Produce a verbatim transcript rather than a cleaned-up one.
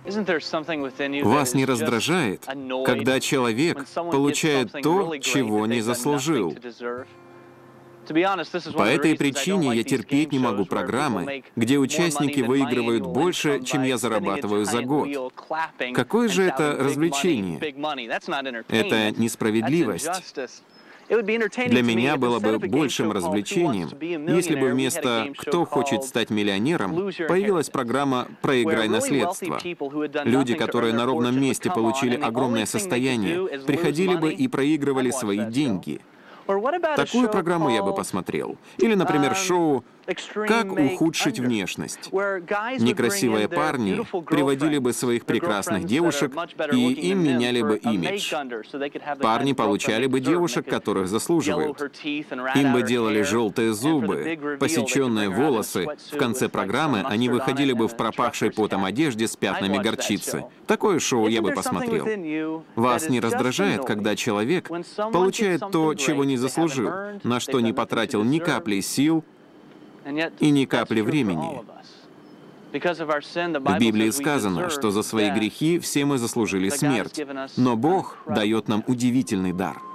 Вас не раздражает, когда человек получает то, чего не заслужил? По этой причине я терпеть не могу программы, где участники выигрывают больше, чем я зарабатываю за год. Какое же это развлечение? Это несправедливость. Для меня было бы большим развлечением, если бы вместо «Кто хочет стать миллионером» появилась программа «Проиграй наследство». Люди, которые на ровном месте получили огромное состояние, приходили бы и проигрывали свои деньги. Такую программу я бы посмотрел. Или, например, шоу «Как ухудшить внешность». Некрасивые парни приводили бы своих прекрасных девушек, и им меняли бы имидж. Парни получали бы девушек, которых заслуживают. Им бы делали желтые зубы, посеченные волосы. В конце программы они выходили бы в пропахшей потом одежде с пятнами горчицы. Такое шоу я бы посмотрел. Вас не раздражает, когда человек получает то, чего не заслужил, на что не потратил ни капли сил и ни капли времени? В Библии сказано, что за свои грехи все мы заслужили смерть, но Бог дает нам удивительный дар.